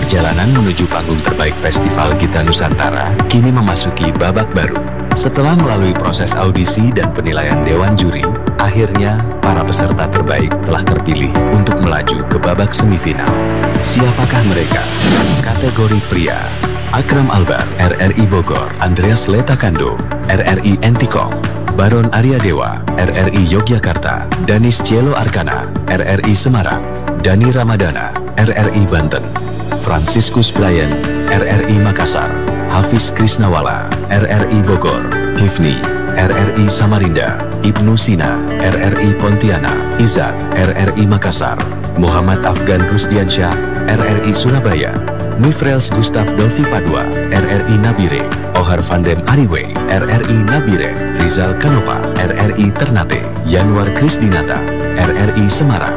Perjalanan menuju panggung terbaik Festival Gita Nusantara kini memasuki babak baru. Setelah melalui proses audisi dan penilaian Dewan Juri, akhirnya para peserta terbaik telah terpilih untuk melaju ke babak semifinal. Siapakah mereka? Kategori pria: Akram Albar, RRI Bogor; Andreas Letakando, RRI Entikong; Baron Arya Dewa, RRI Yogyakarta; Danis Cielo Arkana, RRI Semarang; Dani Ramadana, RRI Banten; Franciscus Brian, RRI Makassar; Hafiz Krisnawala, RRI Bogor; Hifni, RRI Samarinda; Ibnu Sina, RRI Pontianak; Izat, RRI Makassar; Muhammad Afgan Rusdiansyah, RRI Surabaya; Mifrels Gustav Dolfi Padua, RRI Nabire; Ohar Vandem Ariwe, RRI Nabire; Rizal Kanopa, RRI Ternate; Yanwar Krisdinata, RRI Semarang.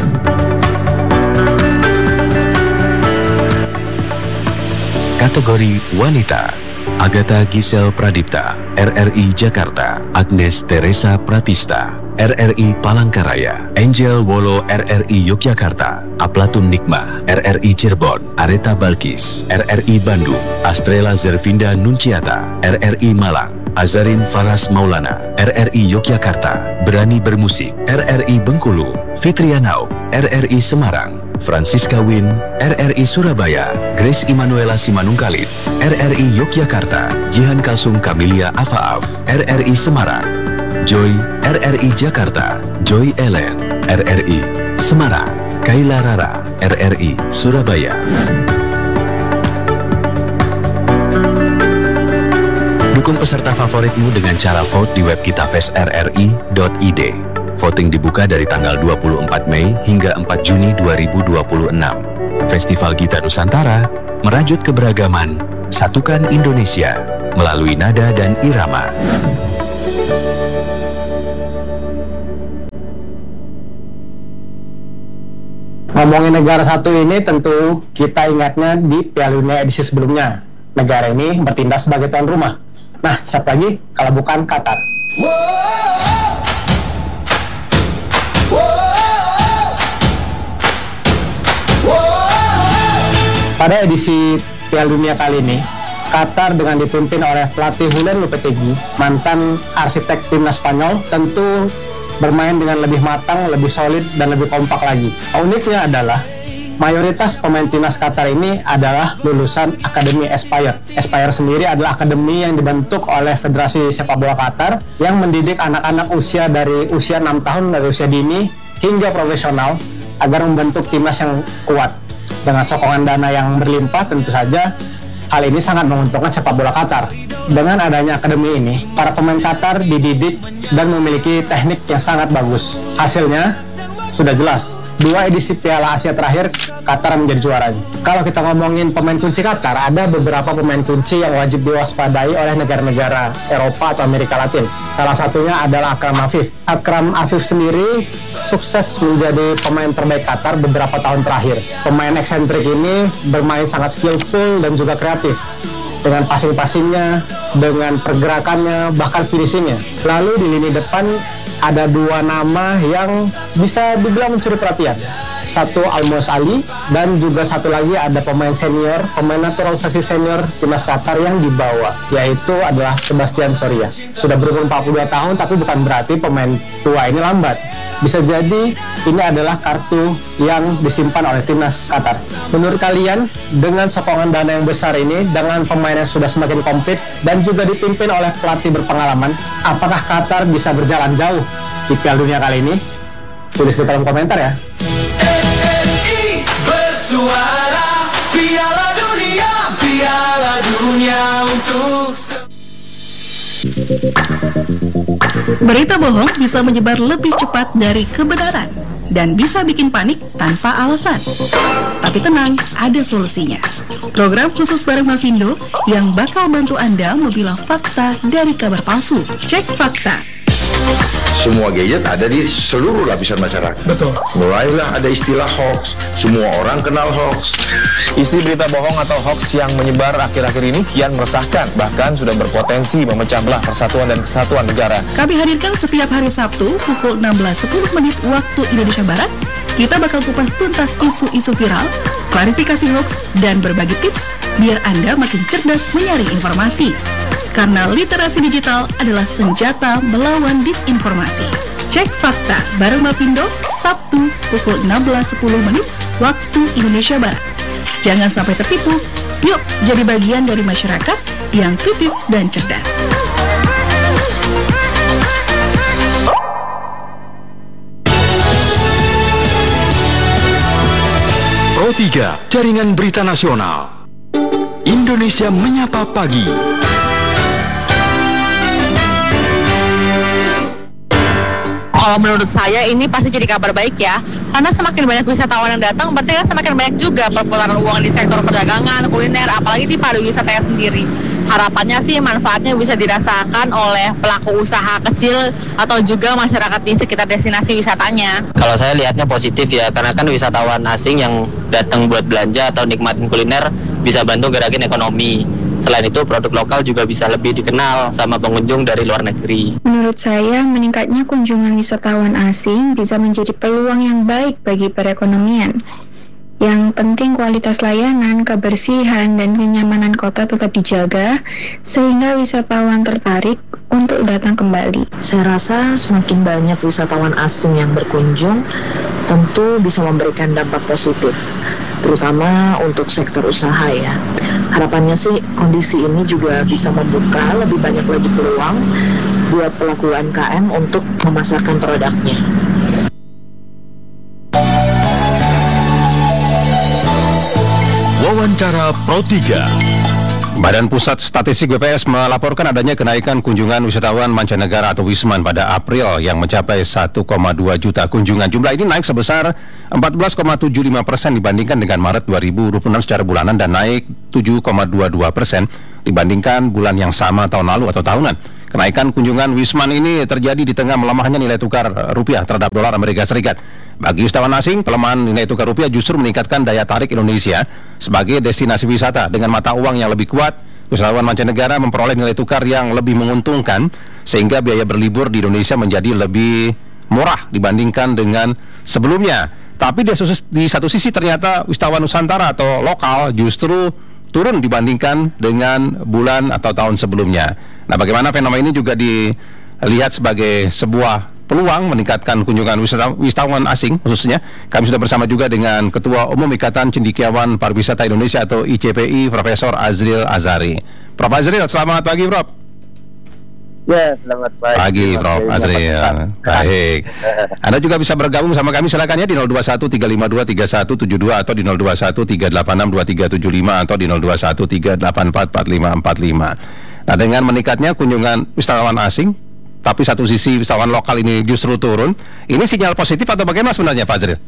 Kategori wanita: Agatha Gisel Pradipta, RRI Jakarta; Agnes Teresa Pratista, RRI Palangkaraya; Angel Wolo, RRI Yogyakarta; Aplatun Nikmah, RRI Cirebon; Areta Balkis, RRI Bandung; Astrela Zervinda Nunciata, RRI Malang; Azarin Faras Maulana, RRI Yogyakarta; Berani Bermusik, RRI Bengkulu; Fitrianau, RRI Semarang; Francisca Win, RRI Surabaya; Grace Immanuela Simanungkalit, RRI Yogyakarta; Jihan Kalsum Kamilia Afaaf, RRI Semarang; Joy, RRI Jakarta; Joy Ellen, RRI Semarang; Kaila Rara, RRI Surabaya. Dukung peserta favoritmu dengan cara vote di web kitafestrri.id. Voting dibuka dari tanggal 24 Mei hingga 4 Juni 2026. Festival Gita Nusantara, merajut keberagaman, satukan Indonesia melalui nada dan irama. Ngomongin negara satu ini tentu kita ingatnya di Piala Dunia edisi sebelumnya. Negara ini bertindak sebagai tuan rumah. Nah, siapa lagi kalau bukan Qatar? Pada edisi Piala Dunia kali ini, Qatar dengan dipimpin oleh pelatih Julen Lopetegui, mantan arsitek timnas Spanyol, tentu bermain dengan lebih matang, lebih solid, dan lebih kompak lagi. Uniknya adalah mayoritas pemain timnas Qatar ini adalah lulusan Akademi Aspire. Aspire sendiri adalah akademi yang dibentuk oleh Federasi Sepak Bola Qatar yang mendidik anak-anak usia dari usia 6 tahun dari usia dini hingga profesional agar membentuk timnas yang kuat. Dengan sokongan dana yang berlimpah, tentu saja hal ini sangat menguntungkan sepak bola Qatar. Dengan adanya akademi ini, para pemain Qatar dididik dan memiliki teknik yang sangat bagus. Hasilnya sudah jelas. 2 edisi Piala Asia terakhir, Qatar menjadi juaranya. Kalau kita ngomongin pemain kunci Qatar, ada beberapa pemain kunci yang wajib diwaspadai oleh negara-negara Eropa atau Amerika Latin. Salah satunya adalah Akram Afif. Akram Afif sendiri sukses menjadi pemain terbaik Qatar beberapa tahun terakhir. Pemain eksentrik ini bermain sangat skillful dan juga kreatif. Dengan passing-passingnya, dengan pergerakannya, bahkan finishingnya. Lalu di lini depan ada 2 nama yang bisa dibilang mencuri perhatian. Satu Almos Ali, dan juga satu lagi ada pemain senior, pemain naturalisasi senior timnas Qatar yang dibawa, yaitu adalah Sebastian Soria. Sudah berumur 42 tahun, tapi bukan berarti pemain tua ini lambat. Bisa jadi ini adalah kartu yang disimpan oleh timnas Qatar. Menurut kalian, dengan sokongan dana yang besar ini, dengan pemain yang sudah semakin komplit dan juga dipimpin oleh pelatih berpengalaman, apakah Qatar bisa berjalan jauh di Piala Dunia kali ini? Tulis di kolom komentar ya. RRI bersuara, Piala Dunia untuk. Berita bohong bisa menyebar lebih cepat dari kebenaran dan bisa bikin panik tanpa alasan. Tapi tenang, ada solusinya. Program khusus bareng Mavindo yang bakal bantu Anda memilah fakta dari kabar palsu. Cek fakta. Semua gadget ada di seluruh lapisan masyarakat. Betul. Mulailah ada istilah hoax. Semua orang kenal hoax. Isi berita bohong atau hoax yang menyebar akhir-akhir ini kian meresahkan, bahkan sudah berpotensi memecah belah persatuan dan kesatuan negara. Kami hadirkan setiap hari Sabtu pukul 16.10 waktu Indonesia Barat. Kita bakal kupas tuntas isu-isu viral, klarifikasi hoax, dan berbagi tips biar Anda makin cerdas menyaring informasi. Karena literasi digital adalah senjata melawan disinformasi. Cek fakta bareng Mapindo, Sabtu pukul 16.10 waktu Indonesia Barat. Jangan sampai tertipu, yuk jadi bagian dari masyarakat yang kritis dan cerdas. Pro 3, Jaringan Berita Nasional. Indonesia Menyapa Pagi. Kalau menurut saya ini pasti jadi kabar baik ya, karena semakin banyak wisatawan yang datang, berarti kan semakin banyak juga perputaran uang di sektor perdagangan, kuliner, apalagi di pariwisatanya sendiri. Harapannya sih manfaatnya bisa dirasakan oleh pelaku usaha kecil atau juga masyarakat di sekitar destinasi wisatanya. Kalau saya lihatnya positif ya, karena kan wisatawan asing yang datang buat belanja atau nikmatin kuliner bisa bantu gerakin ekonomi. Selain itu, produk lokal juga bisa lebih dikenal sama pengunjung dari luar negeri. Menurut saya, meningkatnya kunjungan wisatawan asing bisa menjadi peluang yang baik bagi perekonomian. Yang penting kualitas layanan, kebersihan, dan kenyamanan kota tetap dijaga, sehingga wisatawan tertarik untuk datang kembali. Saya rasa semakin banyak wisatawan asing yang berkunjung, tentu bisa memberikan dampak positif, terutama untuk sektor usaha ya. Harapannya sih kondisi ini juga bisa membuka lebih banyak lagi peluang buat pelaku UMKM untuk memasarkan produknya. Wawancara Pro 3. Badan Pusat Statistik BPS melaporkan adanya kenaikan kunjungan wisatawan mancanegara atau Wisman pada April yang mencapai 1,2 juta kunjungan. Jumlah ini naik sebesar 14,75% dibandingkan dengan Maret 2026 secara bulanan dan naik 7,22% dibandingkan bulan yang sama tahun lalu atau tahunan. Kenaikan kunjungan Wisman ini terjadi di tengah melemahnya nilai tukar rupiah terhadap dolar Amerika Serikat. Bagi wisatawan asing, pelemahan nilai tukar rupiah justru meningkatkan daya tarik Indonesia sebagai destinasi wisata. Dengan mata uang yang lebih kuat, wisatawan mancanegara memperoleh nilai tukar yang lebih menguntungkan, sehingga biaya berlibur di Indonesia menjadi lebih murah dibandingkan dengan sebelumnya. Tapi di satu sisi ternyata wisatawan Nusantara atau lokal justru turun dibandingkan dengan bulan atau tahun sebelumnya. Nah, bagaimana fenomena ini juga dilihat sebagai sebuah peluang meningkatkan kunjungan wisatawan asing khususnya. Kami sudah bersama juga dengan Ketua Umum Ikatan Cendekiawan Pariwisata Indonesia atau ICPI, Profesor Azril Azhari. Prof. Azril, selamat pagi, Prof. Ya, selamat pagi, Prof. Azril. Baik. Anda juga bisa bergabung sama kami, silakan ya di 0213523172 atau di 0213862375 atau di 0213844545. Nah, dengan meningkatnya kunjungan wisatawan asing, tapi satu sisi wisatawan lokal ini justru turun, ini sinyal positif atau bagaimana sebenarnya, Pak Azril?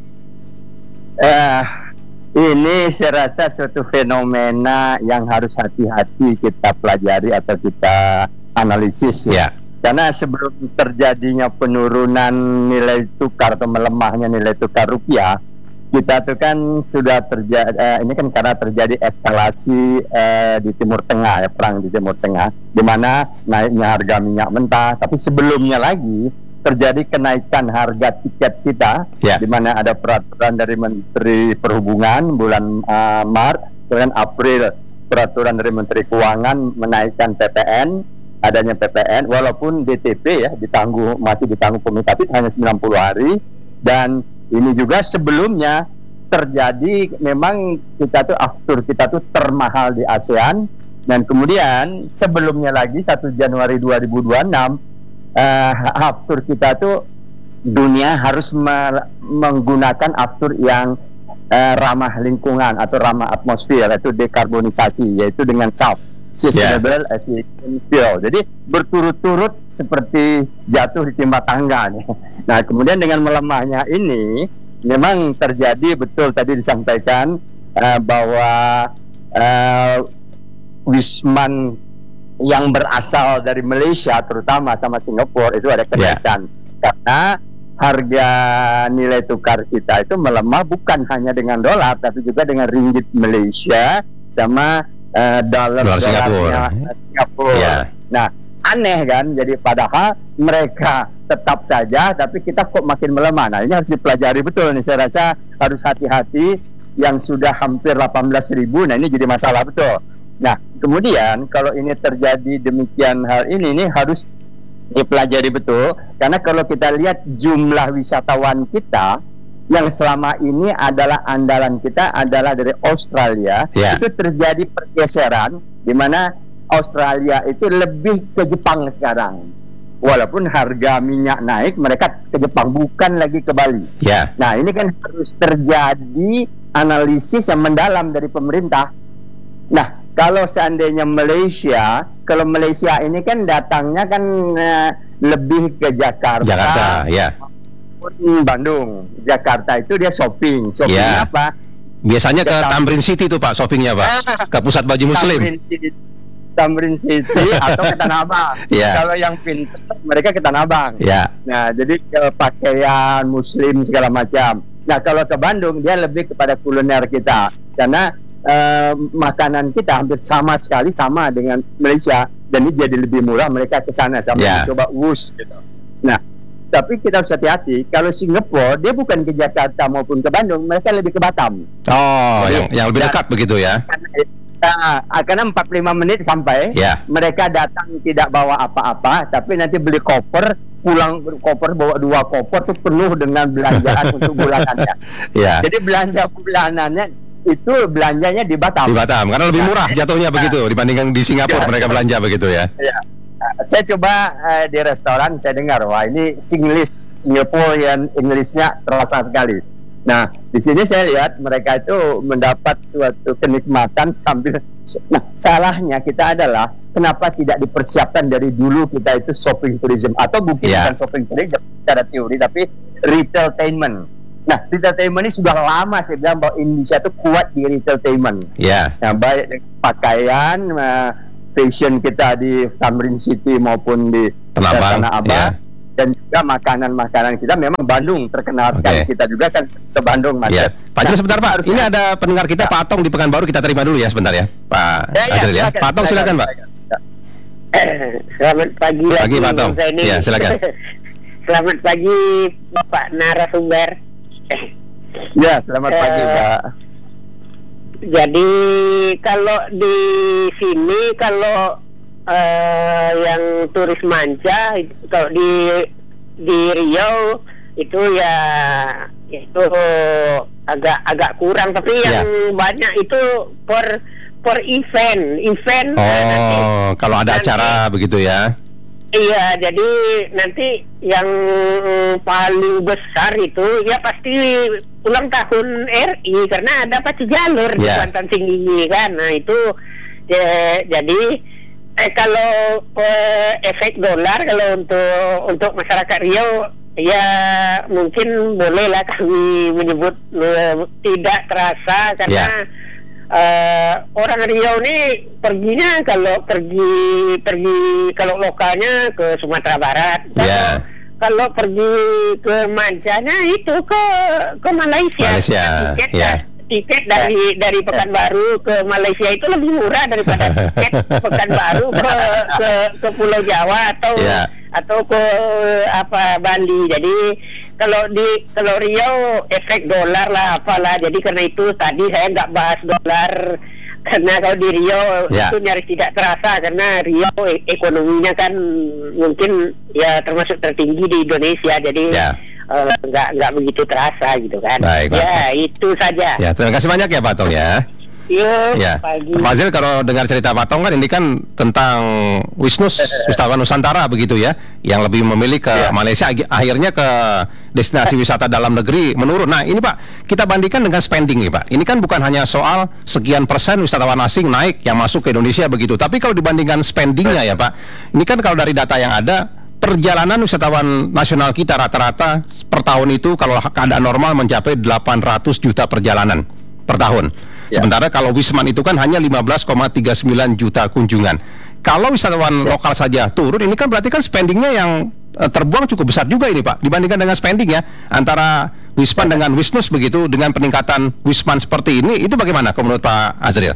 Ini saya rasa suatu fenomena yang harus hati-hati kita pelajari atau kita analisis ya. Karena sebelum terjadinya penurunan nilai tukar atau melemahnya nilai tukar rupiah, kita tuh kan sudah terjadi, ini kan karena terjadi eskalasi di Timur Tengah ya, perang di Timur Tengah, di mana naiknya harga minyak mentah. Tapi sebelumnya lagi terjadi kenaikan harga tiket kita, di mana ada peraturan dari Menteri Perhubungan bulan Maret, kemudian April peraturan dari Menteri Keuangan menaikkan PPN, adanya PPN, walaupun DTP ya masih ditanggung pemerintah, tapi hanya 90 hari. Dan ini juga sebelumnya terjadi, memang aftur kita tuh termahal di ASEAN. Dan kemudian sebelumnya lagi 1 Januari 2026 aftur kita tuh dunia harus menggunakan aftur yang ramah lingkungan atau ramah atmosfer, yaitu dekarbonisasi, yaitu dengan SAF, Sustainable Aviation Fuel. Jadi berturut-turut seperti jatuh di timba tangga nih. Nah, kemudian dengan melemahnya ini memang terjadi, betul tadi disampaikan bahwa Wisman yang berasal dari Malaysia terutama sama Singapura itu ada kenaikan, karena harga nilai tukar kita itu melemah bukan hanya dengan dolar tapi juga dengan ringgit Malaysia sama dolarnya Singapura. Nah, aneh kan, jadi padahal mereka tetap saja, tapi kita kok makin melemah. Nah, ini harus dipelajari betul nih, saya rasa harus hati-hati yang sudah hampir 18.000. Nah, ini jadi masalah betul. Nah, kemudian kalau ini terjadi demikian hal ini harus dipelajari betul, karena kalau kita lihat jumlah wisatawan kita yang selama ini adalah andalan kita adalah dari Australia, itu terjadi pergeseran di mana Australia itu lebih ke Jepang sekarang. Walaupun harga minyak naik, mereka ke Jepang, bukan lagi ke Bali. Nah, ini kan harus terjadi analisis yang mendalam dari pemerintah. Nah, kalau seandainya kalau Malaysia ini kan datangnya kan lebih ke Jakarta, Bandung. Jakarta itu dia shopping apa? Biasanya ke Tamrin City tuh Pak, shoppingnya Pak, ke pusat baju Muslim. Tamrin City atau ke Tanah Abang. Kalau yang pintar mereka ke Tanah Abang. Nah, jadi ke pakaian Muslim segala macam. Nah, kalau ke Bandung dia lebih kepada kuliner kita, karena makanan kita hampir sama dengan Malaysia, dan ini jadi lebih murah, mereka ke sana sampai coba wus gitu. Nah, tapi kita harus hati-hati. Kalau Singapura dia bukan ke Jakarta maupun ke Bandung, mereka lebih ke Batam. Jadi, yang lebih dekat begitu ya. Karena 45 menit sampai. Mereka datang tidak bawa apa-apa, tapi nanti beli koper, pulang koper bawa 2 koper tuh penuh dengan belanjaan untuk bulanannya. Jadi belanja bulanannya itu belanjanya di Batam. Di Batam, karena lebih murah jatuhnya begitu dibandingkan di Singapura mereka belanja begitu ya. Saya coba di restoran, saya dengar, wah ini Singaporean Englishnya terasa sekali. Nah, di sini saya lihat mereka itu mendapat suatu kenikmatan sambil. Nah, salahnya kita adalah kenapa tidak dipersiapkan dari dulu kita itu shopping tourism, atau mungkin bukan shopping tourism secara teori, tapi retailtainment. Nah, retailtainment ini sudah lama saya bilang bahwa Indonesia itu kuat di retailtainment. Nah, baik dengan pakaian, fashion kita di Tamrin City maupun di Tanah Abang, dan juga makanan-makanan kita. Memang Bandung terkenal sekali, kita juga kan ke Bandung macet. Pak Azril, sebentar Pak, ini ada pendengar kita Pak Atong di Pekanbaru, kita terima dulu ya sebentar ya Pak Azril ya. Pak Atong silakan Pak. Selamat pagi Pak Atong. Ya, silakan. Selamat pagi Bapak narasumber. Selamat pagi Pak. Jadi kalau di sini kalau yang turis manca, kalau di Riau itu ya itu agak kurang, tapi yang banyak itu per event. Kalau ada acara begitu ya. Iya, jadi nanti yang paling besar itu ya pasti ulang tahun RI, karena ada pacu jalur di Kuantan Tinggi kan. Nah itu jadi kalau efek dolar, kalau untuk masyarakat Riau ya mungkin bolehlah kami menyebut tidak terasa, karena orang Riau ini perginya kalau kalau lokalnya ke Sumatera Barat, kalau pergi ke mancanya itu ke Malaysia. Tiket dari Pekanbaru ke Malaysia itu lebih murah daripada tiket Pekanbaru ke Pulau Jawa atau ke Bali. Jadi kalau Riau efek dolar lah apalah. Jadi karena itu tadi saya nggak bahas dolar, karena kalau di Riau itu nyaris tidak terasa, karena Riau ekonominya kan mungkin ya termasuk tertinggi di Indonesia. Jadi nggak begitu terasa gitu kan. Baik, itu saja. Terima kasih banyak ya Pak Tong ya. Pak Azril, kalau dengar cerita Pak Tong kan ini kan tentang wisatawan Nusantara begitu ya, yang lebih memilih ke Malaysia, akhirnya ke destinasi wisata dalam negeri menurun. Nah ini Pak, kita bandingkan dengan spending nih Pak. Ini kan bukan hanya soal sekian persen wisatawan asing naik yang masuk ke Indonesia begitu, tapi kalau dibandingkan spendingnya ya Pak, ini kan kalau dari data yang ada, perjalanan wisatawan nasional kita rata-rata per tahun itu kalau keadaan normal mencapai 800 juta perjalanan per tahun. Sementara kalau Wisman itu kan hanya 15,39 juta kunjungan. Kalau wisatawan lokal saja turun, ini kan berarti kan spendingnya yang terbuang cukup besar juga ini Pak, dibandingkan dengan spending ya antara Wisman dengan Wisnus begitu, dengan peningkatan Wisman seperti ini, itu bagaimana menurut Pak Azril?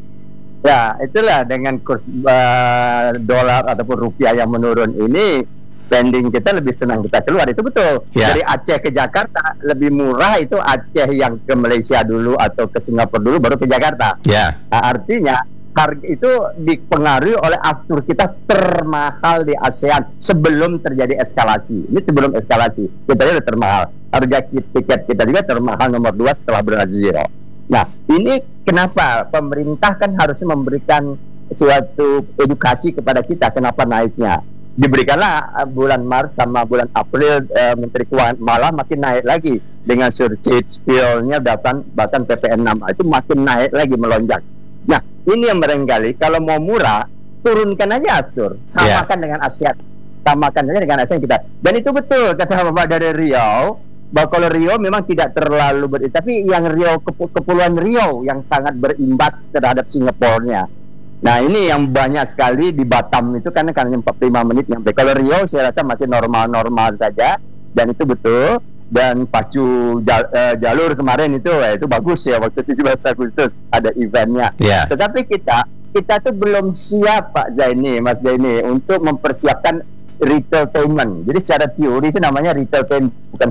Ya, itulah dengan kurs dolar ataupun rupiah yang menurun ini, spending kita lebih senang kita keluar, itu betul. Dari Aceh ke Jakarta lebih murah itu Aceh yang ke Malaysia dulu atau ke Singapura dulu baru ke Jakarta. Nah, artinya harga itu dipengaruhi oleh aftur kita termahal di ASEAN sebelum terjadi eskalasi. Ini sebelum eskalasi kita sudah termahal. Harga tiket kita juga termahal nomor 2 setelah Brazil. Nah, ini kenapa pemerintah kan harusnya memberikan suatu edukasi kepada kita kenapa naiknya. Diberikanlah bulan Maret sama bulan April Menteri Keuangan malah makin naik lagi dengan surcharge fuel-nya bahkan PPN 6 itu makin naik lagi melonjak. Nah, ini yang barangkali kalau mau murah turunkan aja aftur, samakan dengan ASEAN, samakan aja dengan ASEAN kita. Dan itu betul kata Bapak dari Riau, bahwa kalau Riau memang tidak terlalu tapi yang Riau kepulauan Riau yang sangat berimbas terhadap Singapura-nya. Nah, ini yang banyak sekali di Batam itu karena 45 menit nyampe. Kalau Riau saya rasa masih normal-normal saja, dan itu betul. Dan pacu jalur kemarin itu bagus ya, waktu 17 Agustus ada eventnya. Tetapi kita tuh belum siap Pak Zaini, Mas Zaini, untuk mempersiapkan retail payment. Jadi secara teori itu namanya retail payment, bukan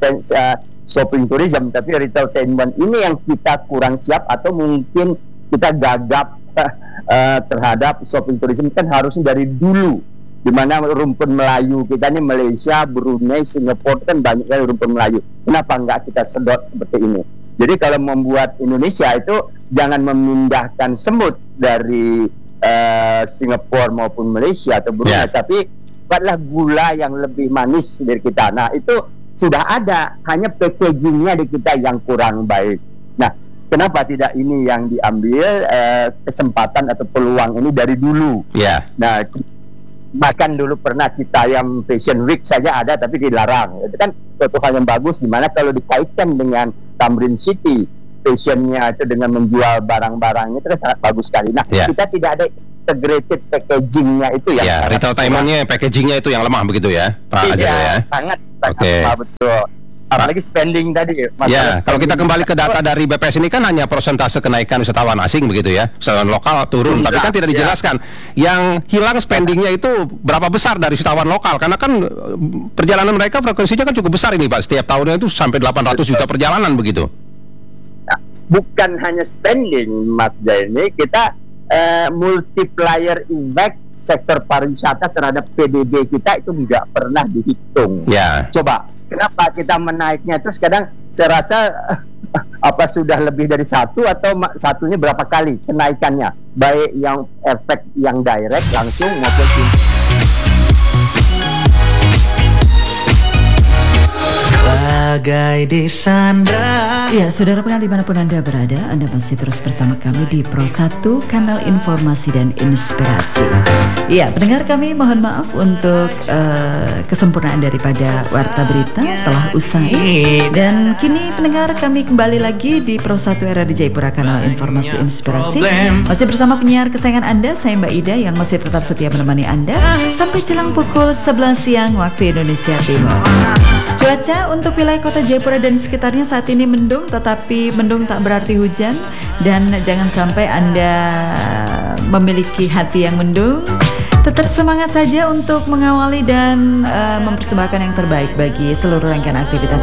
shopping tourism, tapi retail payment ini yang kita kurang siap atau mungkin kita gagap terhadap shopping tourism kan harusnya dari dulu, di mana rumpun Melayu kita ini Malaysia, Brunei, Singapura kan banyak sekali rumpun Melayu. Kenapa enggak kita sedot seperti ini? Jadi kalau membuat Indonesia itu jangan memindahkan semut dari Singapura maupun Malaysia atau Brunei, tapi buatlah gula yang lebih manis dari kita. Nah, itu sudah ada, hanya packagingnya di kita yang kurang baik. Nah, kenapa tidak ini yang diambil kesempatan atau peluang ini dari dulu? Nah, bahkan dulu pernah Citayam Fashion Week saja ada tapi dilarang. Itu kan suatu hal yang bagus, dimana kalau dikaitkan dengan Tamrin City fashionnya itu dengan menjual barang-barangnya itu kan sangat bagus sekali. Nah, kita tidak ada integrated packagingnya itu ya. Retail payment-nya, packagingnya itu yang lemah begitu ya, Pak Azra ya. Sangat lemah, betul. Apalagi spending tadi. Kalau kita kembali ke data dari BPS ini kan hanya persentase kenaikan wisatawan asing begitu ya, wisatawan lokal turun, tapi kan tidak dijelaskan yang hilang spendingnya itu berapa besar dari wisatawan lokal, karena kan perjalanan mereka frekuensinya kan cukup besar ini Pak, setiap tahunnya itu sampai 800 juta perjalanan begitu. Nah, bukan hanya spending Mas Jaini, kita multiplier effect sektor pariwisata terhadap PDB kita itu tidak pernah dihitung. Coba kenapa kita menaiknya terus kadang saya rasa apa sudah lebih dari satu atau satunya berapa kali kenaikannya, baik yang efek yang direct langsung maupun bagai Desandra. Ya, saudara pendengar dimanapun Anda berada, Anda masih terus bersama kami di Pro 1, kanal informasi dan inspirasi. Ya, pendengar kami mohon maaf untuk kesempurnaan daripada warta berita telah usai. Dan kini pendengar kami kembali lagi di Pro 1 era di Jayapura, kanal informasi inspirasi. Masih bersama penyiar kesayangan Anda, saya Mbak Ida yang masih tetap setia menemani Anda sampai jelang pukul 11 siang waktu Indonesia Timur. Cuaca untuk wilayah kota Jayapura dan sekitarnya saat ini mendung, tetapi mendung tak berarti hujan. Dan jangan sampai Anda memiliki hati yang mendung. Tetap semangat saja untuk mengawali dan mempersembahkan yang terbaik bagi seluruh rangkaian aktivitas